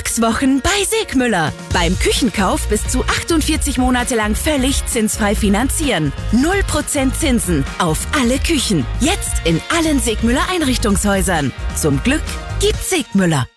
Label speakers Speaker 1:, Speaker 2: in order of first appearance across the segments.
Speaker 1: Glückswochen bei Segmüller. Beim Küchenkauf bis zu 48 Monate lang völlig zinsfrei finanzieren. 0% Zinsen auf alle Küchen. Jetzt in allen Segmüller Einrichtungshäusern. Zum Glück gibt's Segmüller.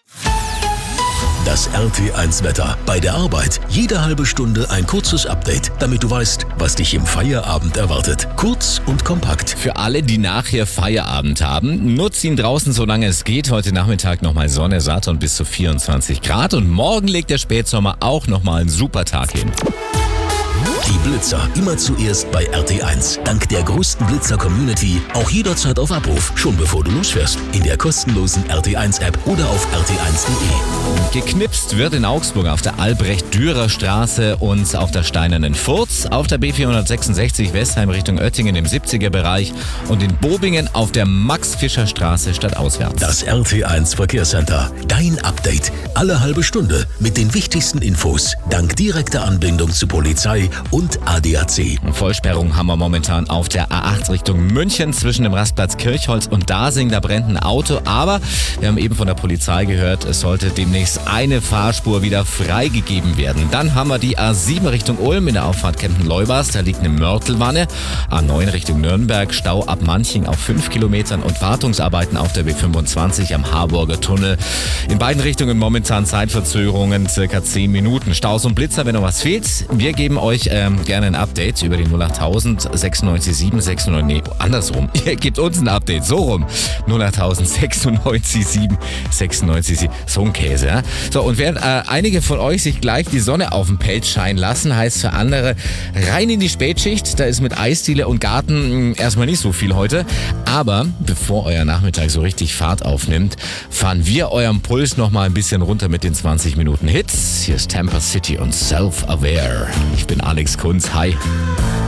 Speaker 2: Das RT1-Wetter. Bei der Arbeit jede halbe Stunde ein kurzes Update, damit du weißt, was dich im Feierabend erwartet. Kurz und kompakt.
Speaker 3: Für alle, die nachher Feierabend haben, nutzt ihn draußen, solange es geht. Heute Nachmittag nochmal Sonne, Saturn bis zu 24 Grad. Und morgen legt der Spätsommer auch nochmal einen super Tag hin.
Speaker 2: Die Blitzer immer zuerst bei RT1. Dank der größten Blitzer-Community auch jederzeit auf Abruf, schon bevor du losfährst. In der kostenlosen RT1-App oder auf rt1.de.
Speaker 3: Geknipst wird in Augsburg auf der Albrecht-Dürer-Straße und auf der Steinernen Furz, auf der B466 Westheim Richtung Oettingen im 70er-Bereich und in Bobingen auf der Max-Fischer-Straße stadtauswärts.
Speaker 2: Das RT1 Verkehrscenter. Dein Update. Alle halbe Stunde mit den wichtigsten Infos. Dank direkter Anbindung zu Polizei und ADAC.
Speaker 3: Vollsperrung haben wir momentan auf der A8 Richtung München zwischen dem Rastplatz Kirchholz und Dasing. Da brennt ein Auto, aber wir haben eben von der Polizei gehört, es sollte demnächst eine Fahrspur wieder freigegeben werden. Dann haben wir die A7 Richtung Ulm in der Auffahrt Kempten-Leubers. Da liegt eine Mörtelwanne. A9 Richtung Nürnberg, Stau ab Manching auf 5 Kilometern und Wartungsarbeiten auf der B25 am Harburger Tunnel. In beiden Richtungen momentan Zeitverzögerungen, circa 10 Minuten. Staus und Blitzer, wenn noch was fehlt. Wir geben euch gerne ein Update über die 08000 967 609. Nee, andersrum. Ihr gebt uns ein Update, so rum. 08000 967 697. So ein Käse, ja? So, und während einige von euch sich gleich die Sonne auf dem Pelz scheinen lassen, heißt für andere rein in die Spätschicht. Da ist mit Eisdiele und Garten erstmal nicht so viel heute. Aber bevor euer Nachmittag so richtig Fahrt aufnimmt, fahren wir euren Puls noch mal ein bisschen runter mit den 20 Minuten Hits. Hier ist Tampa City und Self-Aware. Ich bin Alex Kunz. Hi.